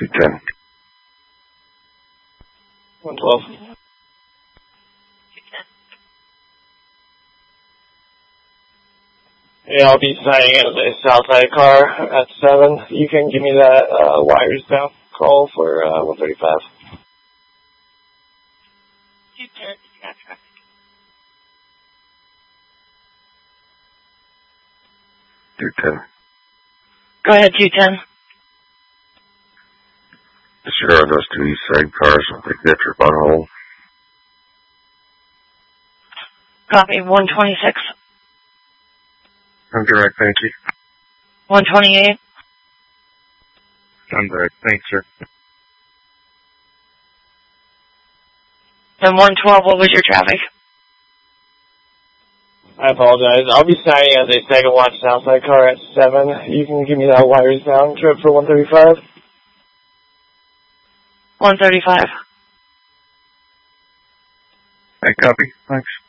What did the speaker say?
210. 112. Yeah, I'll be signing in a Southside car at 7. You can give me that wires down call for 135. 210, you got traffic. Go ahead, 210. Disregard those two east side cars. I'll take that for butthole. Copy, 126. I'm direct, thank you. 128. I'm direct, thanks, sir. And 112, what was your traffic? I apologize. I'll be signing as a second watch Southside car at 7. You can give me that wires down trip for 135. 135. I copy, thanks.